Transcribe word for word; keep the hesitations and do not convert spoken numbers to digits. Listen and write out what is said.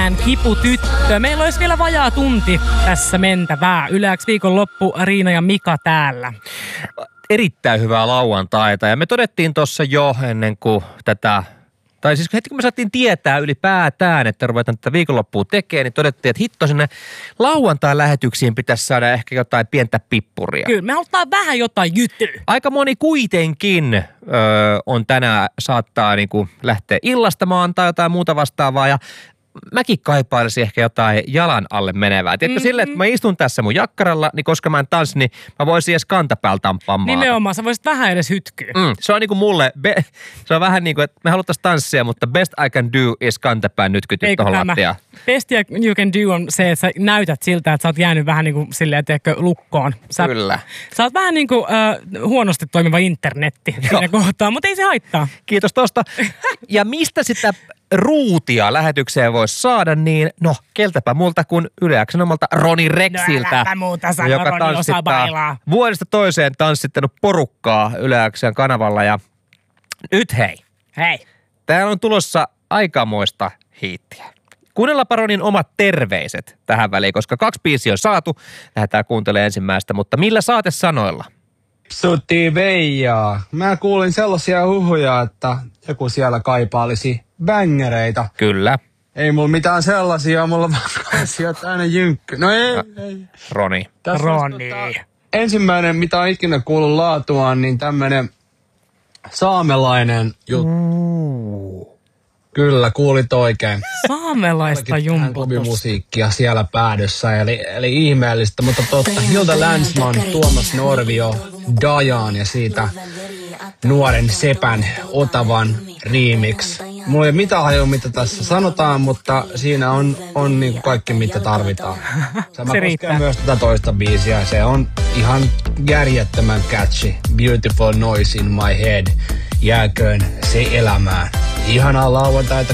Kiputyttö. Meillä olisi vielä vajaa tunti tässä mentävää. Yle X viikonloppu, Riina ja Mika täällä. Erittäin hyvää lauantaita ja me todettiin tuossa jo ennen kuin tätä, tai siis heti kun me saatiin tietää ylipäätään, että ruvetaan tätä viikonloppua tekemään, niin todettiin, että hitto sinne lauantain lähetyksiin pitäisi saada ehkä jotain pientä pippuria. Kyllä, me halutaan vähän jotain jyttyä. Aika moni kuitenkin öö, on tänään saattaa niinku lähteä illastamaan tai jotain muuta vastaavaa ja mäkin kaipailisin ehkä jotain jalan alle menevää. Tiedätkö mm-hmm. silleen, että mä istun tässä mun jakkaralla, niin koska mä en tanssi, niin mä voisin edes kantapäällä tampaa maata. Nimenomaan, sä voisit vähän edes hytkyä. Mm, se on niinku mulle, be, se on vähän niin kuin, että me haluttaisiin tanssia, mutta best I can do is kantapään nytkytyt tohon lattiaan. Best you can do on se, että sä näytät siltä, että sä oot jäänyt vähän niin kuin silleen, teekö, lukkoon. Sä, Kyllä. Sä oot vähän niin kuin äh, huonosti toimiva internetti siinä kohtaa, mutta ei se haittaa. Kiitos tosta. Ja mistä sitä ruutia lähetykseen voisi saada, niin no, keltäpä multa kuin Yle X:n omalta Roni Rexiltä, no, äläpä muuta sano, joka Roni osaa bailaa. Vuodesta toiseen tanssittanut porukkaa Yle X:n kanavalla ja nyt hei. Hei. Täällä on tulossa aikamoista hiittiä. Kuunnellaanpa Ronin omat terveiset tähän väliin, koska kaksi biisiä on saatu. Lähdetään kuuntelemaan ensimmäistä, mutta millä saatesanoilla? Sutti Veijaa. Mä kuulin sellaisia huhuja, että joku siellä kaipailisi bängereitä. Kyllä. Ei mulla mitään sellaisia, mulla on vaan sieltä aina jynkky. No ei, no, ei. Roni. Tässä Roni. Tota, ensimmäinen, mitä on ikinä kuullut laatuaan, niin tämmönen saamelainen juttu. Mm. Kyllä, kuulit oikein. Saamelaista jumputusta. Musiikkia siellä päädössä, eli, eli ihmeellistä, mutta totta. Hilda Länsman, Tuomas Norvio, Dajan ja siitä nuoren sepän Otavan remix. Mulla ei ole mitään hajua, mitä tässä sanotaan, mutta siinä on, on niin kuin kaikki, mitä tarvitaan. Sama koskee myös tätä toista biisiä. Se on ihan järjettömän catchy. Beautiful noise in my head. Jääköön se elämään. Ihanaa lauantaita